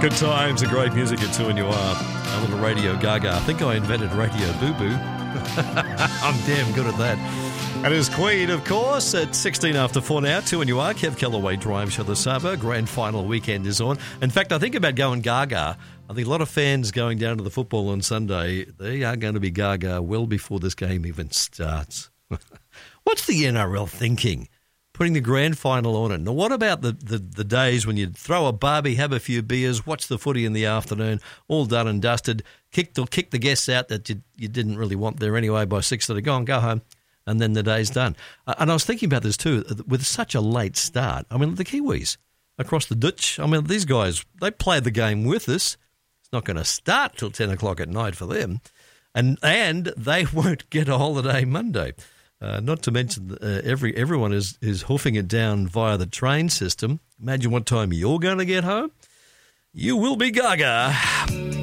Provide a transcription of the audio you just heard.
Good times and great music at 2 and you are. A little Radio Gaga. I think I invented Radio Boo Boo. I'm damn good at that. And it is Queen, of course, at 16 after 4 now. 2 and you are. Kev Kellaway drives for the Sabo. Grand final weekend is on. In fact, I think about going Gaga. I think a lot of fans going down to the football on Sunday, they are going to be Gaga well before this game even starts. What's the NRL thinking? Putting the grand final on it. Now, what about the days when you'd throw a barbie, have a few beers, watch the footy in the afternoon, all done and dusted, kick the guests out that you didn't really want there anyway by 6:30, go home, and then the day's done. And I was thinking about this too, with such a late start. I mean, the Kiwis across the ditch, I mean, these guys, they played the game with us. It's not going to start till 10 o'clock at night for them. And they won't get a holiday Monday. Not to mention everyone is hoofing it down via the train system. Imagine what time you're going to get home. You will be Gaga.